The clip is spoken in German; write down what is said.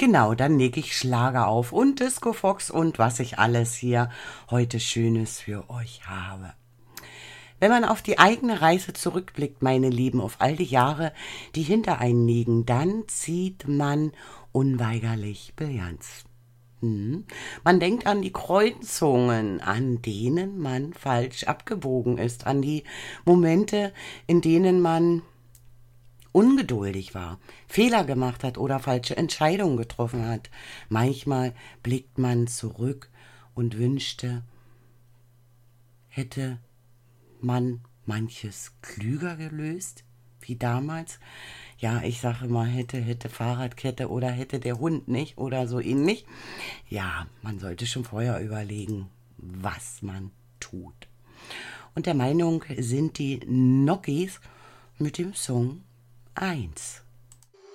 Genau, dann leg ich Schlager auf und Disco Fox und was ich alles hier heute Schönes für euch habe. Wenn man auf die eigene Reise zurückblickt, meine Lieben, auf all die Jahre, die hinter einen liegen, dann zieht man unweigerlich Bilanz. Man denkt an die Kreuzungen, an denen man falsch abgebogen ist, an die Momente, in denen man ungeduldig war, Fehler gemacht hat oder falsche Entscheidungen getroffen hat. Manchmal blickt man zurück und wünschte, hätte man manches klüger gelöst, wie damals. Ja, ich sage mal, hätte Fahrradkette oder hätte der Hund nicht oder so ähnlich. Ja, man sollte schon vorher überlegen, was man tut. Und der Meinung sind die Nokis mit dem Song 1.